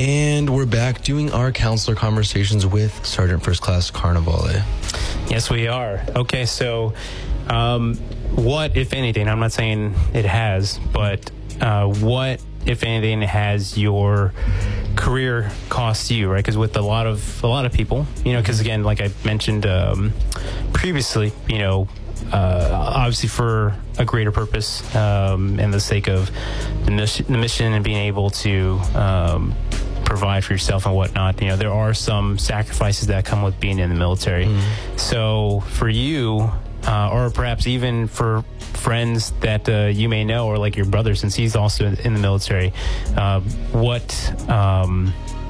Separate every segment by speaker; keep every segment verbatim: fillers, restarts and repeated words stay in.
Speaker 1: And we're back doing our counselor conversations with Sergeant First Class Carnevale.
Speaker 2: Yes, we are. Okay, so um, what, if anything, I'm not saying it has, but uh, what, if anything, has your career cost you, right? Because with a lot of a lot of people, you know, because again, like I mentioned um, previously, you know, uh, obviously for a greater purpose um, and the sake of the mission, the mission and being able to um, provide for yourself and whatnot, you know, there are some sacrifices that come with being in the military. Mm-hmm. So for you, uh, or perhaps even for friends that uh, you may know, or like your brother, since he's also in the military, uh, what um,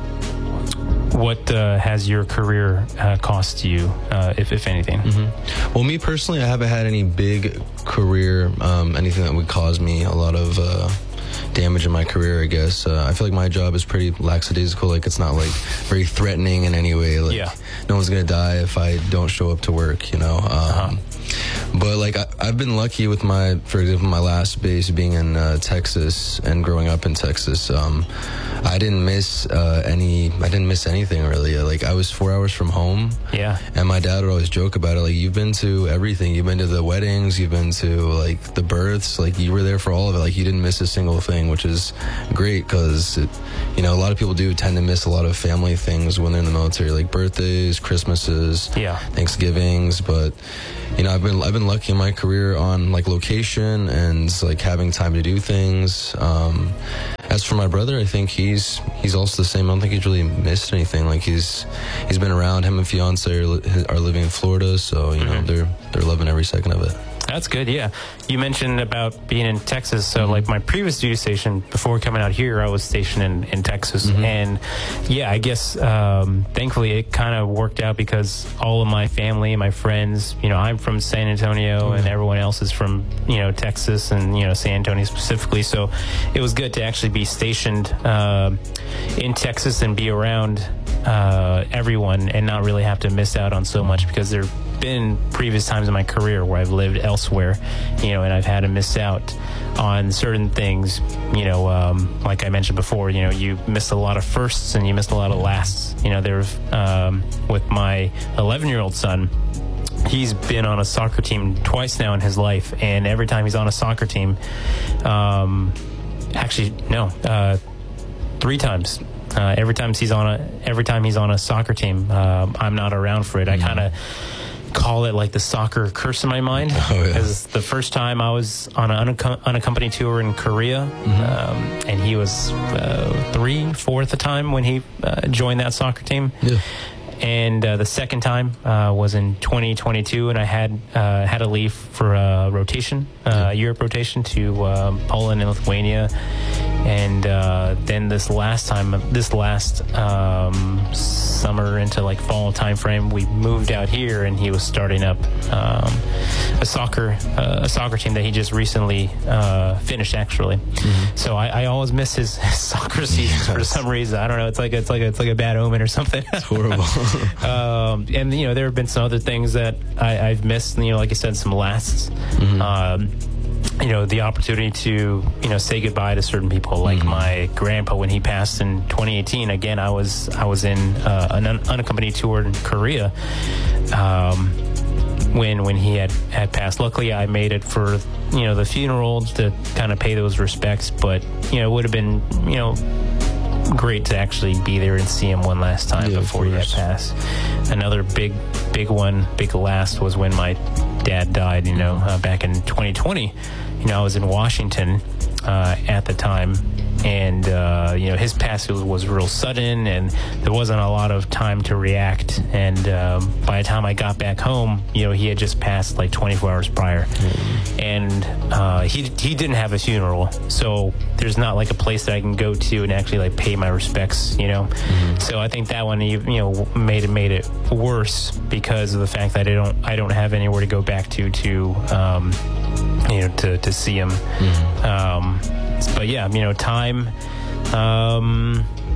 Speaker 2: what uh, has your career uh, cost you, uh, if, if anything?
Speaker 1: Mm-hmm. Well, me personally, I haven't had any big career, um, anything that would cause me a lot of uh, damage in my career, I guess. Uh, I feel like my job is pretty lackadaisical. Like, it's not, like, very threatening in any way. Like,
Speaker 2: yeah.
Speaker 1: No one's going to die if I don't show up to work, you know? Um, uh-huh. But, like, I, I've been lucky with my, for example, my last base being in uh, Texas and growing up in Texas. Um, I didn't miss uh, any, I didn't miss anything, really. Like, I was four hours from home.
Speaker 2: Yeah.
Speaker 1: And my dad would always joke about it. Like, you've been to everything. You've been to the weddings. You've been to, like, the births. Like, you were there for all of it. Like, you didn't miss a single thing, which is great because, you know, a lot of people do tend to miss a lot of family things when they're in the military, like birthdays, Christmases,
Speaker 2: yeah.
Speaker 1: Thanksgivings. But, you know, I've been I've been lucky in my career on, like, location and, like, having time to do things. Um, as for my brother, I think he's he's also the same. I don't think he's really missed anything. Like, he's he's been around. Him and fiance are, are living in Florida, so, you mm-hmm. know, they're they're loving every second of it.
Speaker 2: That's good, yeah. You mentioned about being in Texas. So, mm-hmm. like, my previous duty station, before coming out here, I was stationed in, in Texas. Mm-hmm. And, yeah, I guess, um, thankfully, it kind of worked out because all of my family, my friends, you know, I'm from San Antonio, mm-hmm. and everyone else is from, you know, Texas and, you know, San Antonio specifically. So it was good to actually be stationed uh, in Texas and be around uh, everyone and not really have to miss out on so much, because there been previous times in my career where I've lived elsewhere, you know, and I've had to miss out on certain things, you know, um, like I mentioned before, you know, you missed a lot of firsts and you missed a lot of lasts. You know, there's, um, with my eleven-year-old son, he's been on a soccer team twice now in his life, and every time he's on a soccer team, um, actually, no, uh, three times. Uh, every time he's on a, every time he's on a soccer team, um, I'm not around for it. Mm-hmm. I kind of call it like the soccer curse in my mind.
Speaker 1: Oh, yeah.
Speaker 2: Because the first time I was on an unac- unaccompanied tour in Korea, mm-hmm. um, and he was uh, three, four at the time when he uh, joined that soccer team.
Speaker 1: Yeah.
Speaker 2: And uh, the second time uh, was in twenty twenty-two, and I had uh, had to leave for a rotation, uh,
Speaker 1: yeah.
Speaker 2: Europe rotation to uh, Poland and Lithuania. And uh, then this last time, this last um, summer into like fall time frame, we moved out here, and he was starting up um, a soccer uh, a soccer team that he just recently uh, finished, actually. Mm-hmm. So I, I always miss his, his soccer seasons yes. for some reason. I don't know. It's like it's like a, it's like a bad omen or something.
Speaker 1: It's horrible.
Speaker 2: um, and you know, there have been some other things that I, I've missed. You know, like I said, some lasts. Mm-hmm. Um, you know, the opportunity to, you know, say goodbye to certain people, like mm-hmm. my grandpa when he passed in twenty eighteen. Again, I was I was in uh, an un- unaccompanied tour in Korea um, when when he had, had passed. Luckily, I made it for, you know, the funeral to kind of pay those respects. But, you know, it would have been, you know, great to actually be there and see him one last time yeah, before he had passed. Another big, big one, big last was when my dad died, you know, uh, back in twenty twenty. You know, I was in Washington uh, at the time, and, uh, you know, his passing was real sudden, and there wasn't a lot of time to react. And um, by the time I got back home, you know, he had just passed like twenty-four hours prior. Mm-hmm. And uh, he he didn't have a funeral, so there's not like a place that I can go to and actually like pay my respects, you know. Mm-hmm. So I think that one, you know, made it made it worse because of the fact that I don't I don't have anywhere to go back to to um, you know to to see him. Mm-hmm. Um, but yeah, you know, time. Um,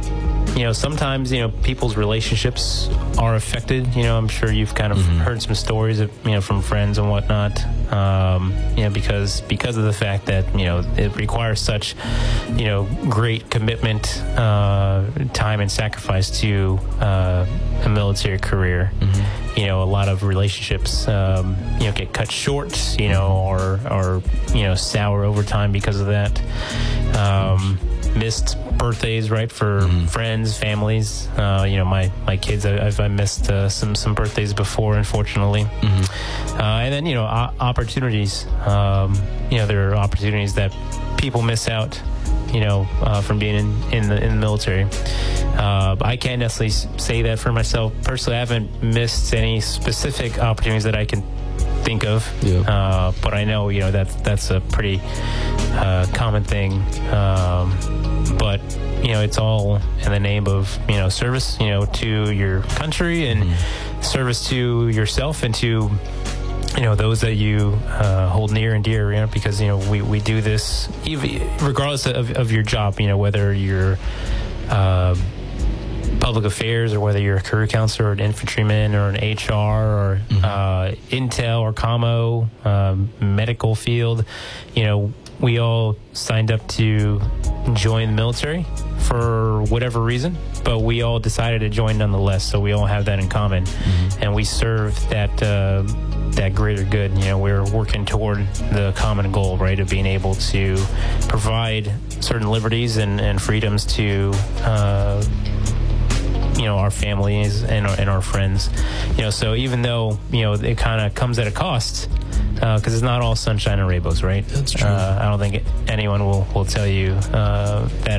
Speaker 2: you know, sometimes, you know, people's relationships are affected. You know, I'm sure you've kind of mm-hmm. heard some stories of, you know, from friends and whatnot, um, you know, because because of the fact that, you know, it requires such, you know, great commitment, uh, time and sacrifice to uh, a military career. Mm-hmm. You know, a lot of relationships, um, you know, get cut short, you know, or, or, you know, sour over time because of that. Um, missed birthdays, right, for mm-hmm. friends, families. Uh, you know, my, my kids, I, I've I missed uh, some, some birthdays before, unfortunately. Mm-hmm. Uh, and then, you know, o- opportunities. Um, you know, there are opportunities that people miss out, you know, uh, from being in, in, the, in the military. Uh, I can't necessarily say that for myself. Personally, I haven't missed any specific opportunities that I can think of. Yeah. Uh, but I know, you know, that that's a pretty uh, common thing. Um, but, you know, it's all in the name of, you know, service, you know, to your country and mm-hmm. service to yourself and to, you know, those that you uh, hold near and dear, you know, because, you know, we, we do this even, regardless of, of your job, you know, whether you're uh, public affairs or whether you're a career counselor or an infantryman or an H R or mm-hmm. uh, intel or commo, um, medical field, you know, we all signed up to join the military for whatever reason, but we all decided to join nonetheless. So we all have that in common, mm-hmm. and we serve that uh, that greater good. You know, we're working toward the common goal, right, of being able to provide certain liberties and, and freedoms to uh, you know, our families and our, and our friends. You know, so even though, you know, it kind of comes at a cost, because uh, it's not all sunshine and rainbows, right?
Speaker 1: That's true.
Speaker 2: Uh, I don't think anyone will, will tell you uh, that